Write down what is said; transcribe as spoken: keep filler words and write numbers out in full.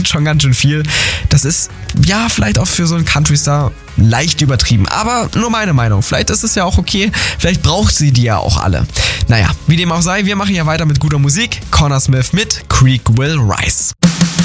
sind schon ganz schön viel. Das ist, ja, vielleicht auch für so einen Country-Star leicht übertrieben. Aber nur meine Meinung. Vielleicht ist es ja auch okay. Vielleicht braucht sie die ja auch alle. Naja, wie dem auch sei, wir machen ja weiter mit guter Musik. Connor Smith mit Creek Will Rise.